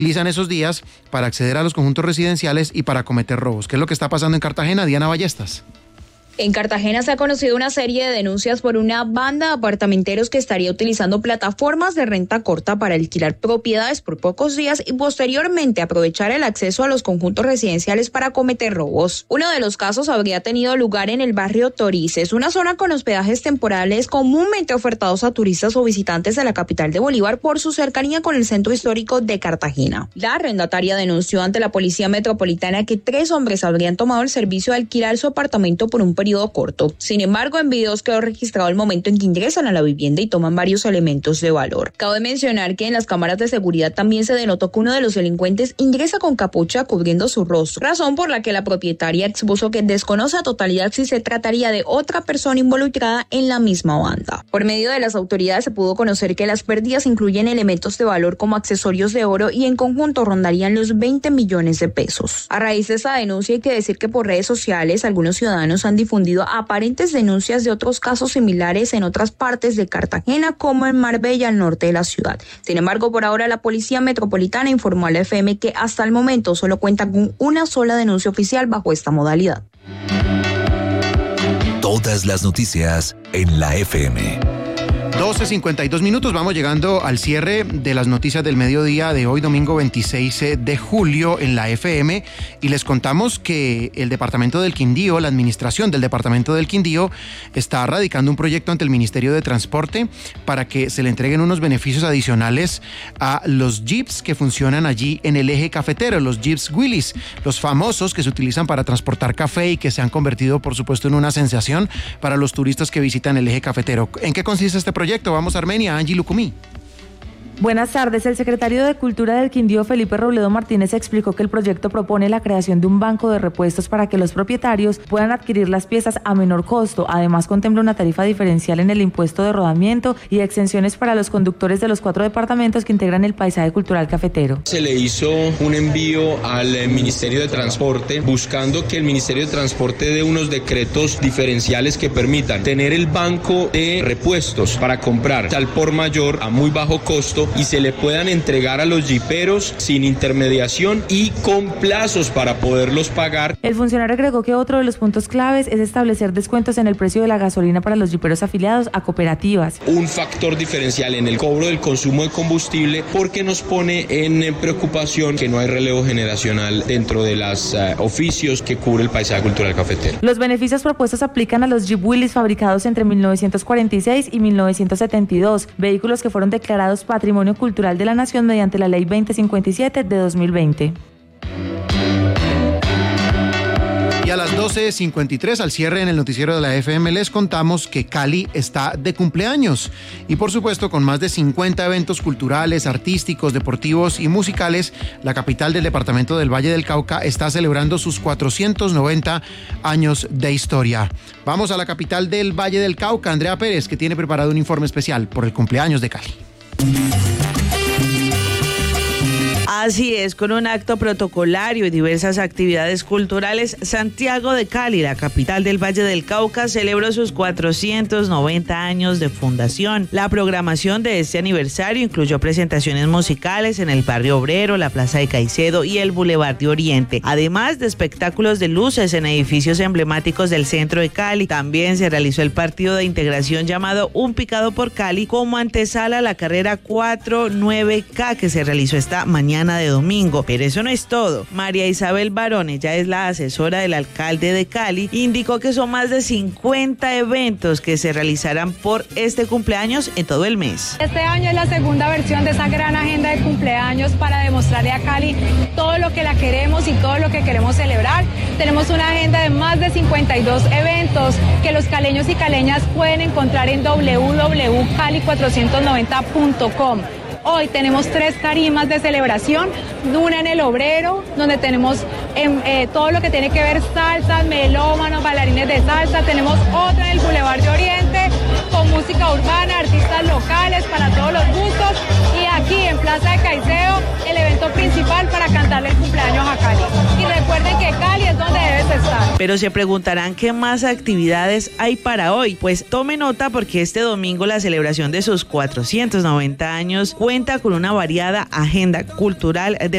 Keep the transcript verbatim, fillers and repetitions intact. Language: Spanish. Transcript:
utilizan esos días para acceder a los conjuntos residenciales y para cometer robos. ¿Qué es lo que está pasando en Cartagena? Diana Ballestas. En Cartagena se ha conocido una serie de denuncias por una banda de apartamenteros que estaría utilizando plataformas de renta corta para alquilar propiedades por pocos días y posteriormente aprovechar el acceso a los conjuntos residenciales para cometer robos. Uno de los casos habría tenido lugar en el barrio Torices, una zona con hospedajes temporales comúnmente ofertados a turistas o visitantes de la capital de Bolívar por su cercanía con el centro histórico de Cartagena. La arrendataria denunció ante la Policía Metropolitana que tres hombres habrían tomado el servicio de alquilar su apartamento por un periodo corto. Sin embargo, en videos quedó registrado el momento en que ingresan a la vivienda y toman varios elementos de valor. Cabe mencionar que en las cámaras de seguridad también se denotó que uno de los delincuentes ingresa con capucha cubriendo su rostro, razón por la que la propietaria expuso que desconoce a totalidad si se trataría de otra persona involucrada en la misma banda. Por medio de las autoridades se pudo conocer que las pérdidas incluyen elementos de valor como accesorios de oro y en conjunto rondarían los veinte millones de pesos. A raíz de esta denuncia hay que decir que por redes sociales algunos ciudadanos han difundido aparentes denuncias de otros casos similares en otras partes de Cartagena, como en Marbella, al norte de la ciudad. Sin embargo, por ahora la Policía Metropolitana informó a la F M que hasta el momento solo cuenta con una sola denuncia oficial bajo esta modalidad. Todas las noticias en la F M. doce cincuenta y dos minutos, vamos llegando al cierre de las noticias del mediodía de hoy, domingo veintiséis de julio en la F M, y les contamos que el Departamento del Quindío, la administración del Departamento del Quindío, está radicando un proyecto ante el Ministerio de Transporte para que se le entreguen unos beneficios adicionales a los jeeps que funcionan allí en el eje cafetero, los jeeps Willys, los famosos que se utilizan para transportar café y que se han convertido, por supuesto, en una sensación para los turistas que visitan el eje cafetero. ¿En qué consiste este proyecto? Vamos a Armenia, Angie Lucumí. Buenas tardes. El secretario de Cultura del Quindío, Felipe Robledo Martínez, explicó que el proyecto propone la creación de un banco de repuestos para que los propietarios puedan adquirir las piezas a menor costo. Además, contempla una tarifa diferencial en el impuesto de rodamiento y exenciones para los conductores de los cuatro departamentos que integran el paisaje cultural cafetero. Se le hizo un envío al Ministerio de Transporte buscando que el Ministerio de Transporte dé unos decretos diferenciales que permitan tener el banco de repuestos para comprar al por mayor a muy bajo costo y se le puedan entregar a los jiperos sin intermediación y con plazos para poderlos pagar. El funcionario agregó que otro de los puntos claves es establecer descuentos en el precio de la gasolina para los jiperos afiliados a cooperativas. Un factor diferencial en el cobro del consumo de combustible porque nos pone en preocupación que no hay relevo generacional dentro de los uh, oficios que cubre el paisaje cultural cafetero. Los beneficios propuestos aplican a los Jeep Willys fabricados entre mil novecientos cuarenta y seis y mil novecientos setenta y dos, vehículos que fueron declarados patrimonio cultural de la nación mediante la ley veinte cincuenta y siete de dos mil veinte. Y a las doce cincuenta y tres, al cierre en el noticiero de la F M, les contamos que Cali está de cumpleaños. Y por supuesto, con más de cincuenta eventos culturales, artísticos, deportivos y musicales, la capital del departamento del Valle del Cauca está celebrando sus cuatrocientos noventa años de historia. Vamos a la capital del Valle del Cauca, Andrea Pérez, que tiene preparado un informe especial por el cumpleaños de Cali. Así es, con un acto protocolario y diversas actividades culturales, Santiago de Cali, la capital del Valle del Cauca, celebró sus cuatrocientos noventa años de fundación. La programación de este aniversario incluyó presentaciones musicales en el Barrio Obrero, la Plaza de Caicedo y el Boulevard de Oriente, además de espectáculos de luces en edificios emblemáticos del centro de Cali. También se realizó el partido de integración llamado Un Picado por Cali como antesala a la carrera cuatro nueve K que se realizó esta mañana de domingo. Pero eso no es todo. María Isabel Barón, ella es la asesora del alcalde de Cali, indicó que son más de cincuenta eventos que se realizarán por este cumpleaños en todo el mes. Este año es la segunda versión de esa gran agenda de cumpleaños para demostrarle a Cali todo lo que la queremos y todo lo que queremos celebrar. Tenemos una agenda de más de cincuenta y dos eventos que los caleños y caleñas pueden encontrar en doble u doble u punto cali cuatrocientos noventa punto com. Hoy tenemos tres tarimas de celebración, una en el Obrero, donde tenemos eh, eh, todo lo que tiene que ver salsa, melómanos, bailarines de salsa. Tenemos otra en el Boulevard de Oriente, con música urbana, artistas locales para todos los gustos. Y aquí en Plaza de Caicedo, el evento principal para cantarle el cumpleaños a Cali. Y recuerden que Cali es donde debes estar. Pero se preguntarán qué más actividades hay para hoy. Pues tome nota porque este domingo la celebración de sus cuatrocientos noventa años cuenta con una variada agenda cultural de